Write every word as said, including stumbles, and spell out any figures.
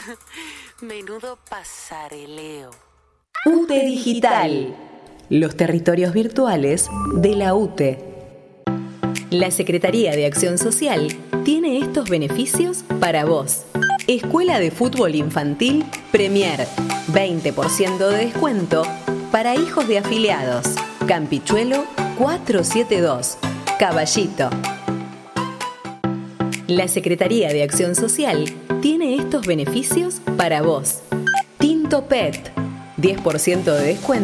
Menudo pasareleo. U T E Digital. Los territorios virtuales de la U T E. La Secretaría de Acción Social tiene estos beneficios para vos. Escuela de Fútbol Infantil Premier. veinte por ciento de descuento para hijos de afiliados. Campichuelo cuatrocientos setenta y dos. Caballito. La Secretaría de Acción Social tiene estos beneficios para vos. Tinto Pet. diez por ciento de descuento